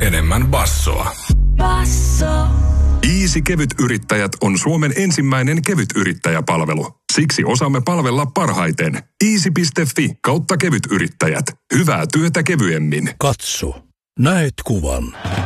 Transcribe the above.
enemmän bassoa. Basso. Easy Kevytyrittäjät on Suomen ensimmäinen kevytyrittäjäpalvelu. Siksi osaamme palvella parhaiten. Easy.fi/kevytyrittäjät. Hyvää työtä kevyemmin. Katso. Näet kuvan.